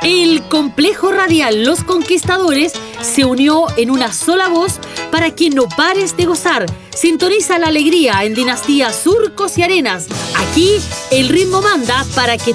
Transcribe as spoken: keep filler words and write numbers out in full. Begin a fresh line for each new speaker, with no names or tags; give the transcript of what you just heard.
El complejo radial Los Conquistadores se unió en una sola voz para que no pares de gozar. Sintoniza la alegría en Dinastía Surcos y Arenas. Aquí el ritmo manda para que